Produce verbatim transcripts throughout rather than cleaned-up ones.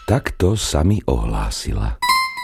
Takto sa mi ohlásila.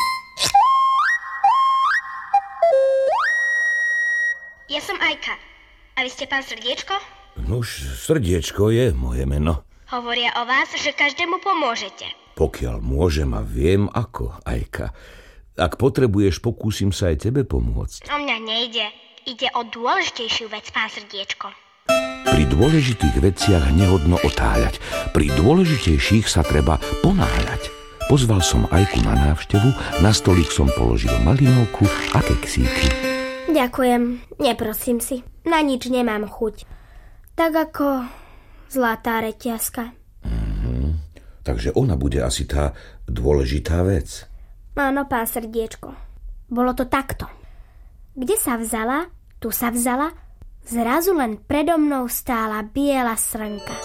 Ja som Ajka. A vy ste pán Srdiečko? Nuž, Srdiečko je moje meno. Hovoria o vás, že každému pomôžete. Pokiaľ môžem a viem ako, Ajka. Ak potrebuješ, pokúsim sa aj tebe pomôcť. O mňa nejde. Ide o dôležitejšiu vec, pán Srdiečko. Pri dôležitých veciach nehodno otáľať. Pri dôležitejších sa treba ponáhľať. Pozval som Ajku na návštevu, na stolík som položil malinovku a keksíky. Ďakujem, neprosím si. Na nič nemám chuť. Tak ako zlatá reťazka. Mm-hmm. Takže ona bude asi tá dôležitá vec. Áno, pán Srdiečko. Bolo to takto. Kde sa vzala, tu sa vzala, zrazu len predo mnou stála biela srnka.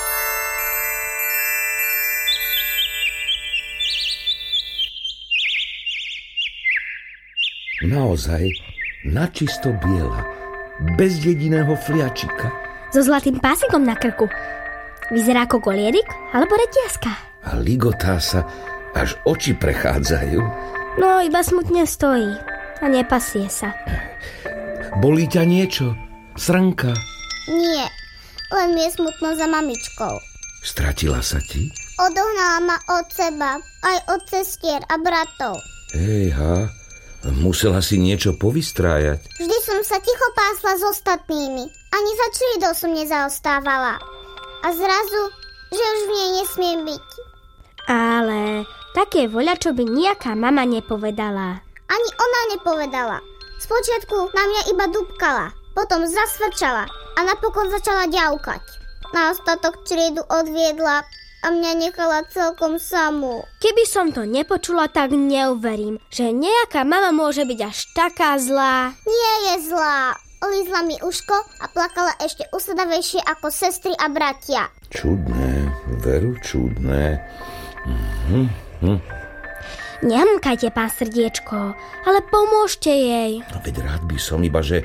Naozaj, načisto biela, bez jediného fliačika. So zlatým pásikom na krku. Vyzerá ako golierik alebo reťazka. A ligotá sa, až oči prechádzajú. No, iba smutne stojí a nepasie sa. Bolí ťa niečo, srnka? Nie, len mi je smutno za mamičkou. Stratila sa ti? Odohnala ma od seba, aj od sestier a bratov. Ejha, musela si niečo povystrájať. Vždy som sa ticho pásla s ostatnými. Ani za črídou som nezaostávala. A zrazu, že už v nej nesmiem byť. Ale také voľačo by nejaká mama nepovedala. Ani ona nepovedala. Spočiatku na mňa iba dúbkala, potom zasvrčala a napokon začala ďaukať. Na ostatok čriedu odviedla a mňa nechala celkom samú. Keby som to nepočula, tak neuverím, že nejaká mama môže byť až taká zlá. Nie je zlá. Olízla mi uško a plakala ešte usadavejšie ako sestry a bratia. Čudné, veru čudné. Mhm, mhm. Nehamkajte, pán Srdiečko, ale pomôžte jej. No veď rád by som, iba že...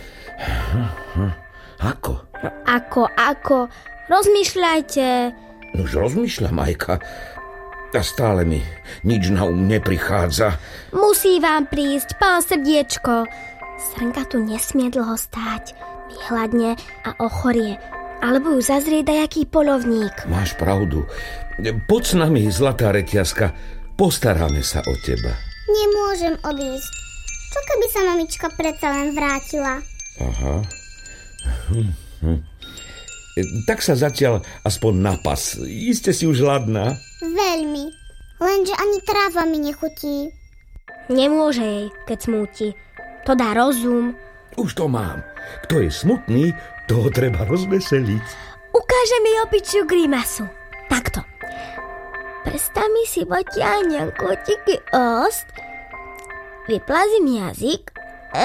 Ako? No, ako, ako? Rozmýšľajte. Nož rozmýšľam, Ajka. A stále mi nič na um neprichádza. Musí vám prísť, pán Srdiečko. Srnka tu nesmie dlho stáť. Vyhladne a ochorie. Alebo ju zazrie dajaký poľovník. Máš pravdu. Poď s nami, zlatá reťazka. Postaráme sa o teba. Nemôžem odísť. Čo keby sa mamička predsa len vrátila? Aha. Hm, hm. Tak sa zatiaľ aspoň napas. Iste si už hladná? Veľmi. Lenže ani tráva mi nechutí. Nemôže jej, keď smúti. To dá rozum. Už to mám. Kto je smutný, toho treba rozveseliť. Ukáže mi opičiu grimasu. Takto. Prstami si potiahnem kotiky ost, vyplazím jazyk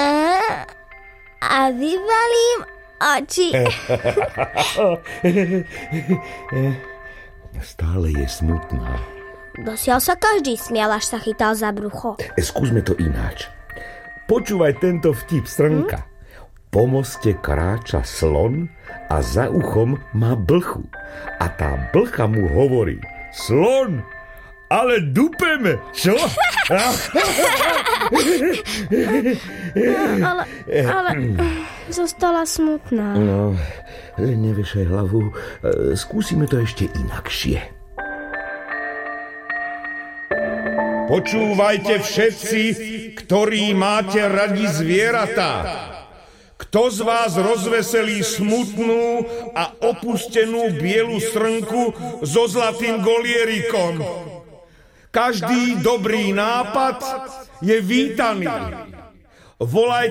a vyvalím oči. Stále je smutná. Dosiaľ sa každý smial, až sa chytal za brucho. Skúsme to ináč. Počúvaj tento vtip, srnka. Hm? Po moste kráča slon a za uchom má blchu. A tá blcha mu hovorí: Slon, ale dupeme, čo? ale, ale zostala smutná. No, nevešaj hlavu. Skúsime to ešte inakšie. Počúvajte všetci, ktorí máte radi zvieratá. Kto z vás rozveselí smutnú a opustenú bielu srnku so zlatým golierikom? Každý dobrý nápad je vítaný. Volajte